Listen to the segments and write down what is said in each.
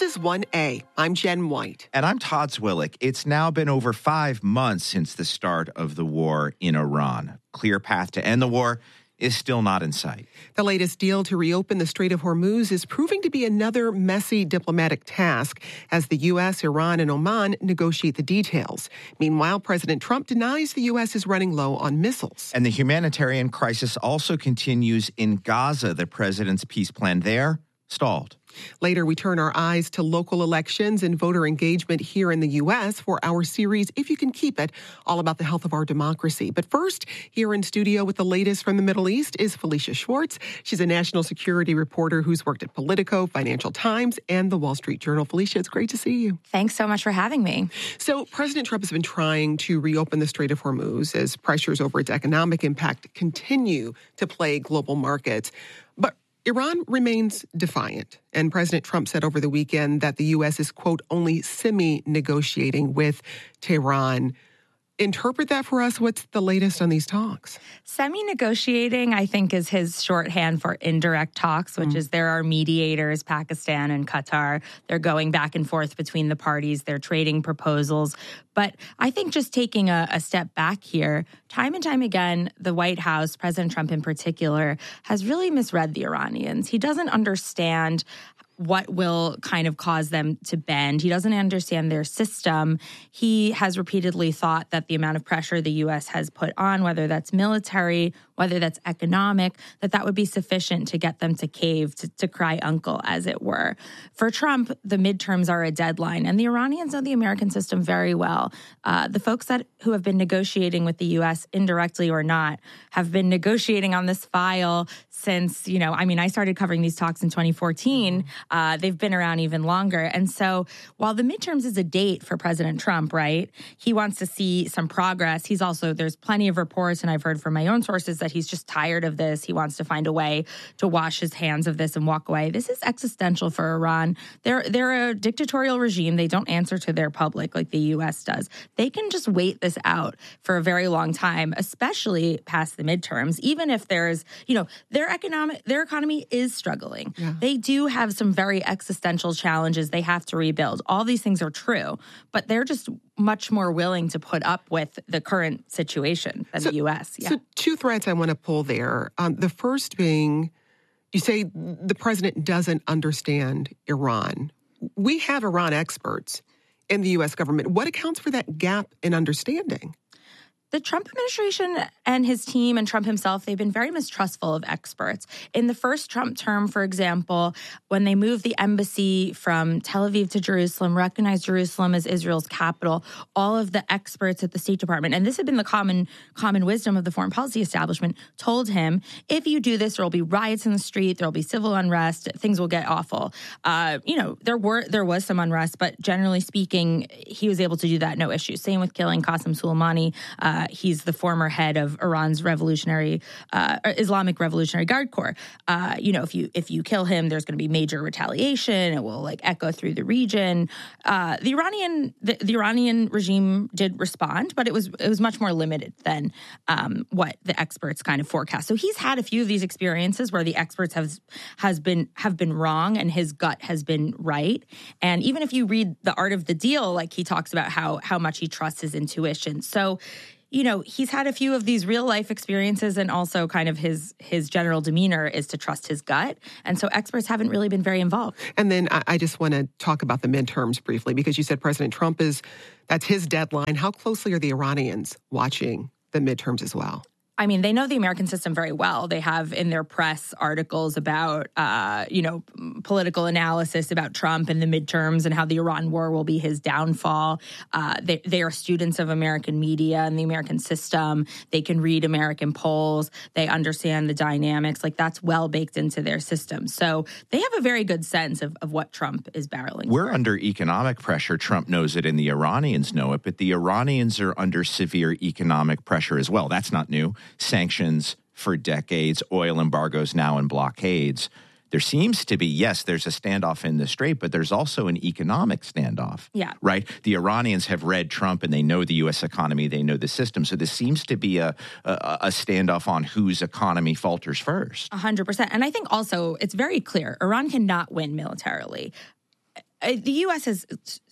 This is 1A. I'm Jen White. And I'm Todd Zwillick. It's now been over 5 months since the start of the war in Iran. Clear path to end the war is still not in sight. The latest deal to reopen the Strait of Hormuz is proving to be another messy diplomatic task as the U.S., Iran, and Oman negotiate the details. Meanwhile, President Trump denies the U.S. is running low on missiles. And the humanitarian crisis also continues in Gaza. The president's peace plan there stalled. Later, we turn our eyes to local elections and voter engagement here in the U.S. for our series, If You Can Keep It, all about the health of our democracy. But first, here in studio with the latest from the Middle East is Felicia Schwartz. She's a national security reporter who's worked at Politico, Financial Times, and the Wall Street Journal. Felicia, it's great to see you. Thanks so much for having me. So, President Trump has been trying to reopen the Strait of Hormuz as pressures over its economic impact continue to plague global markets. But Iran remains defiant, and President Trump said over the weekend that the U.S. is, quote, only semi-negotiating with Tehran. Interpret that for us. What's the latest on these talks? Semi-negotiating, I think, is his shorthand for indirect talks, which is there are mediators, Pakistan and Qatar. They're going back and forth between the parties. They're trading proposals. But I think just taking a step back here, time and time again, the White House, President Trump in particular, has really misread the Iranians. He doesn't understand what will kind of cause them to bend. He doesn't understand their system. He has repeatedly thought that the amount of pressure the U.S. has put on, whether that's military, whether that's economic, that would be sufficient to get them to cave, to cry uncle, as it were. For Trump, the midterms are a deadline, and the Iranians know the American system very well. The folks who have been negotiating with the U.S., indirectly or not, have been negotiating on this file since, I started covering these talks in 2014. They've been around even longer. And so while the midterms is a date for President Trump, right, he wants to see some progress. There's plenty of reports, and I've heard from my own sources that he's just tired of this. He wants to find a way to wash his hands of this and walk away. This is existential for Iran. They're a dictatorial regime. They don't answer to their public like the U.S. does. They can just wait this out for a very long time, especially past the midterms, even if there's, their economy is struggling. Yeah. They do have some very existential challenges they have to rebuild. All these things are true, but they're just much more willing to put up with the current situation than the U.S. Yeah. So two threads I want to pull there. The first being, you say the president doesn't understand Iran. We have Iran experts in the U.S. government. What accounts for that gap in understanding? The Trump administration and his team and Trump himself, they've been very mistrustful of experts. In the first Trump term, for example, when they moved the embassy from Tel Aviv to Jerusalem, recognized Jerusalem as Israel's capital, all of the experts at the State Department, and this had been the common wisdom of the foreign policy establishment, told him, if you do this, there will be riots in the street, there will be civil unrest, things will get awful. There was some unrest, but generally speaking, he was able to do that, no issue. Same with killing Qasem Soleimani. He's the former head of Iran's Islamic Revolutionary Guard Corps. If you kill him, there's going to be major retaliation. It will echo through the region. The Iranian regime did respond, but it was much more limited than what the experts kind of forecast. So he's had a few of these experiences where the experts have been wrong and his gut has been right. And even if you read The Art of the Deal, he talks about how much he trusts his intuition. So he's had a few of these real life experiences, and also kind of his general demeanor is to trust his gut. And so experts haven't really been very involved. And then I just want to talk about the midterms briefly, because you said President Trump that's his deadline. How closely are the Iranians watching the midterms as well? They know the American system very well. They have in their press articles about, political analysis about Trump and the midterms and how the Iran war will be his downfall. They are students of American media and the American system. They can read American polls. They understand the dynamics. That's well baked into their system. So they have a very good sense of what Trump is barreling We're for. under economic pressure. Trump knows it and the Iranians know it, but the Iranians are under severe economic pressure as well. That's not new. Sanctions for decades, oil embargoes now, and blockades. There seems to be, yes, there's a standoff in the Strait, but there's also an economic standoff. Yeah. Right? The Iranians have read Trump and they know the U.S. economy, they know the system. So this seems to be a standoff on whose economy falters first. 100%. And I think also it's very clear Iran cannot win militarily. the U.S. has,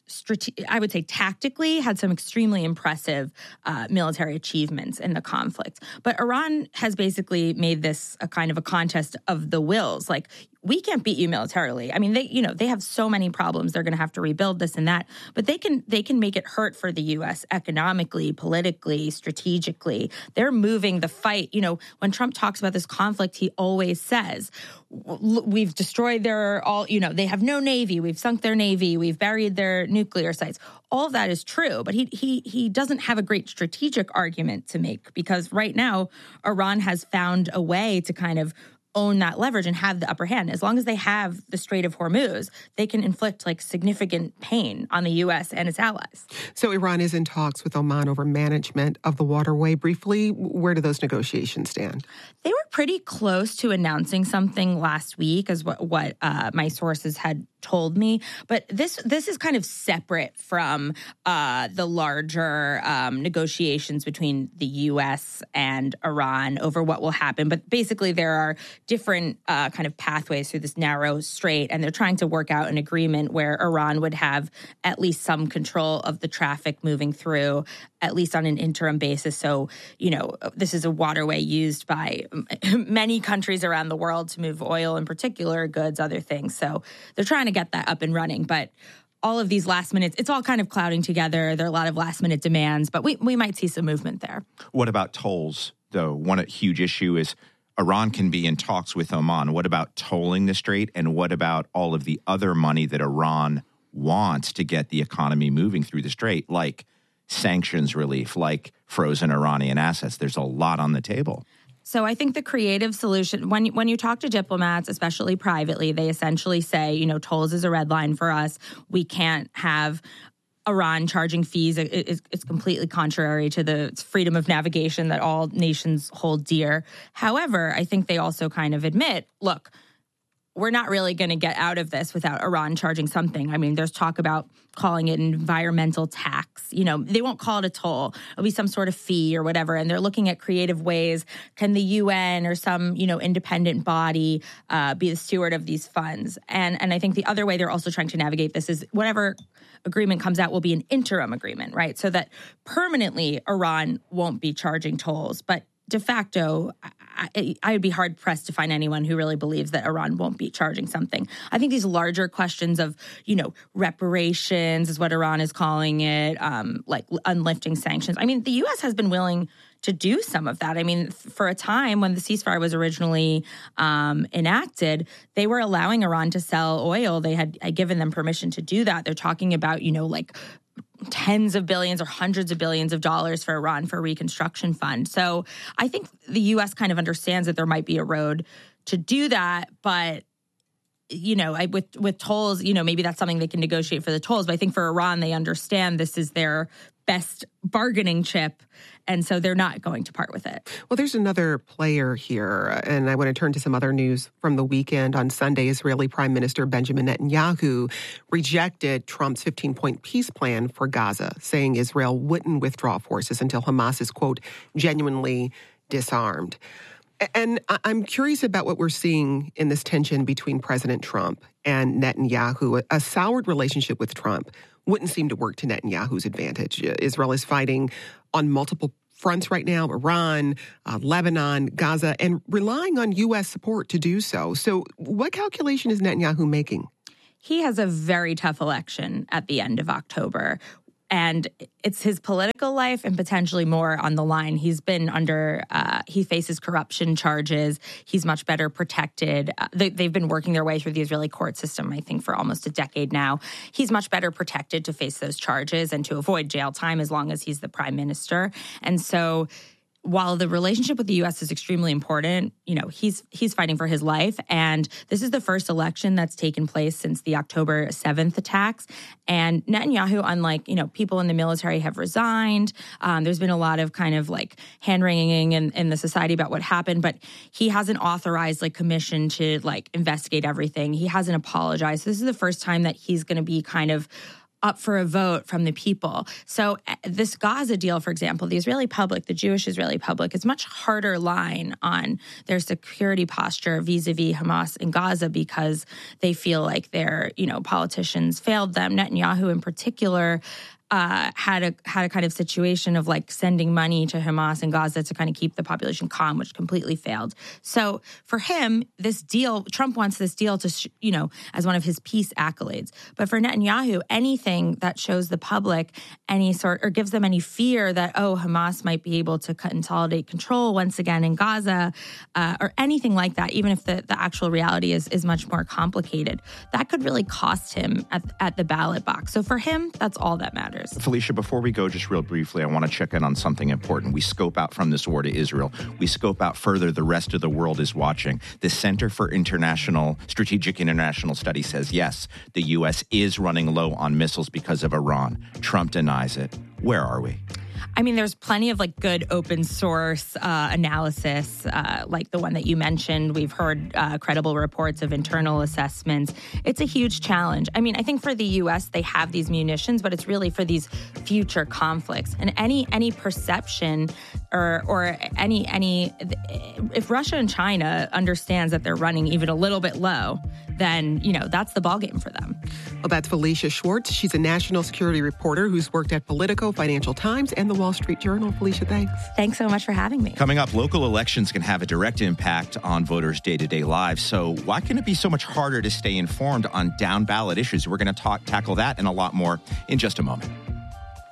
I would say, tactically had some extremely impressive military achievements in the conflict. But Iran has basically made this a kind of a contest of the wills. Like, we can't beat you militarily. I mean, they have so many problems. They're going to have to rebuild this and that. But they can make it hurt for the U.S. economically, politically, strategically. They're moving the fight. You know, when Trump talks about this conflict, he always says, we've destroyed they have no navy. We've sunk their navy. We've buried their nuclear sites. All of that is true, but he doesn't have a great strategic argument to make, because right now Iran has found a way to kind of own that leverage and have the upper hand. As long as they have the Strait of Hormuz, they can inflict like significant pain on the U.S. and its allies. So Iran is in talks with Oman over management of the waterway. Briefly, where do those negotiations stand? They were pretty close to announcing something last week, as what my sources had told me. But this is kind of separate from the larger negotiations between the U.S. and Iran over what will happen. But basically, there are different kind of pathways through this narrow strait, and they're trying to work out an agreement where Iran would have at least some control of the traffic moving through, at least on an interim basis. So, you know, this is a waterway used by many countries around the world to move oil in particular, goods, other things. So they're trying to get that up and running. But all of these last minutes, it's all kind of clouding together. There are a lot of last minute demands, but we might see some movement there. What about tolls, though? One huge issue is Iran can be in talks with Oman. What about tolling the strait? And what about all of the other money that Iran wants to get the economy moving through the strait, like sanctions relief, like frozen Iranian assets? There's a lot on the table. So I think the creative solution, when you talk to diplomats, especially privately, they essentially say, you know, tolls is a red line for us. We can't have Iran charging fees. It's completely contrary to the freedom of navigation that all nations hold dear. However, I think they also kind of admit, look, we're not really going to get out of this without Iran charging something. I mean, there's talk about calling it an environmental tax. You know, they won't call it a toll. It'll be some sort of fee or whatever. And they're looking at creative ways. Can the UN or some, you know, independent body be the steward of these funds? And I think the other way they're also trying to navigate this is whatever agreement comes out will be an interim agreement, right? So that permanently Iran won't be charging tolls. But de facto, I would be hard-pressed to find anyone who really believes that Iran won't be charging something. I think these larger questions of, you know, reparations is what Iran is calling it, like unlifting sanctions. I mean, the U.S. has been willing to do some of that. I mean, for a time when the ceasefire was originally enacted, they were allowing Iran to sell oil. They had given them permission to do that. They're talking about, you know, like tens of billions or hundreds of billions of dollars for Iran for a reconstruction fund. So I think the U.S. kind of understands that there might be a road to do that, but you know, with tolls, you know, maybe that's something they can negotiate for the tolls. But I think for Iran, they understand this is their best bargaining chip, and so they're not going to part with it. Well, there's another player here, and I want to turn to some other news from the weekend. On Sunday, Israeli Prime Minister Benjamin Netanyahu rejected Trump's 15-point peace plan for Gaza, saying Israel wouldn't withdraw forces until Hamas is, quote, genuinely disarmed. And I'm curious about what we're seeing in this tension between President Trump and Netanyahu. A soured relationship with Trump wouldn't seem to work to Netanyahu's advantage. Israel is fighting on multiple fronts right now: Iran, Lebanon, Gaza, and relying on U.S. support to do so. So what calculation is Netanyahu making? He has a very tough election at the end of October. And it's his political life and potentially more on the line. He's been he faces corruption charges. He's much better protected. They've been working their way through the Israeli court system, I think, for almost a decade now. He's much better protected to face those charges and to avoid jail time as long as he's the prime minister. And so while the relationship with the U.S. is extremely important, you know, he's fighting for his life. And this is the first election that's taken place since the October 7th attacks. And Netanyahu, unlike, you know, people in the military have resigned. There's been a lot of kind of like hand-wringing in the society about what happened, but he hasn't authorized like commission to like investigate everything. He hasn't apologized. This is the first time that he's going to be kind of up for a vote from the people. So this Gaza deal, for example, the Israeli public, the Jewish Israeli public, is much harder line on their security posture vis-a-vis Hamas in Gaza because they feel like their, politicians failed them. Netanyahu in particular had a kind of situation of like sending money to Hamas in Gaza to kind of keep the population calm, which completely failed. So for him, this deal, Trump wants this deal to, as one of his peace accolades. But for Netanyahu, anything that shows the public any sort or gives them any fear that, Hamas might be able to consolidate control once again in Gaza or anything like that, even if the actual reality is much more complicated, that could really cost him at the ballot box. So for him, that's all that matters. Felicia, before we go, just real briefly, I want to check in on something important. We scope out from this war to Israel. We scope out further. The rest of the world is watching. The Center for Strategic International Studies says, yes, the U.S. is running low on missiles because of Iran. Trump denies it. Where are we? I mean, there's plenty of good open source analysis, like the one that you mentioned. We've heard credible reports of internal assessments. It's a huge challenge. I mean, I think for the U.S., they have these munitions, but it's really for these future conflicts. And any perception or any if Russia and China understands that they're running even a little bit low, then, that's the ballgame for them. Well, that's Felicia Schwartz. She's a national security reporter who's worked at Politico, Financial Times, and the Wall Street Journal. Felicia, thanks. Thanks so much for having me. Coming up, local elections can have a direct impact on voters' day-to-day lives. So why can it be so much harder to stay informed on down-ballot issues? We're going to tackle that and a lot more in just a moment.